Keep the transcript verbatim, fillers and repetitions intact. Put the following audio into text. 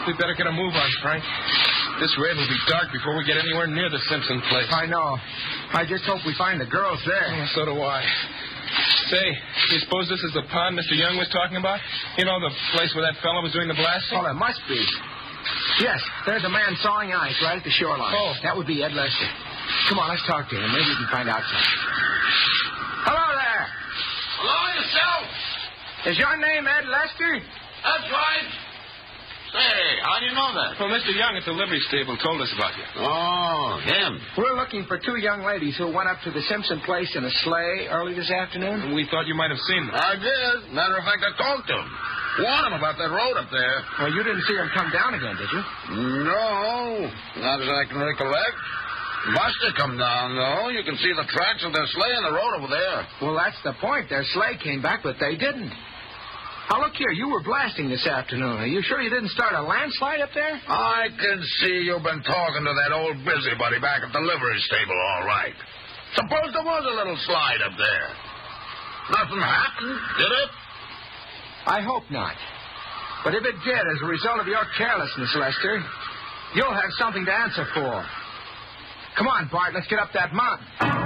We better get a move on, Frank. This raid will be dark before we get anywhere near the Simpson place. I know. I just hope we find the girls there. Oh, so do I. Say, you suppose this is the pond Mister Young was talking about? You know, the place where that fellow was doing the blasting? Oh, it must be. Yes, there's a man sawing ice right at the shoreline. Oh. That would be Ed Lester. Come on, let's talk to him. Maybe we can find out something. Hello there. Hello, yourself. Is your name Ed Lester? That's right. Say, how do you know that? Well, Mister Young at the livery stable told us about you. Oh, him. We're looking for two young ladies who went up to the Simpson place in a sleigh early this afternoon. We thought you might have seen them. I did. Matter of fact, I talked to him. Warned him about that road up there. Well, you didn't see them come down again, did you? No, not as I can recollect. Must have come down, though. You can see the tracks of their sleigh in the road over there. Well, that's the point. Their sleigh came back, but they didn't. Now, look here. You were blasting this afternoon. Are you sure you didn't start a landslide up there? I can see you've been talking to that old busybody back at the livery stable, all right. Suppose there was a little slide up there. Nothing happened, did it? I hope not. But if it did, as a result of your carelessness, Lester, you'll have something to answer for. Come on, Bart. Let's get up that mountain.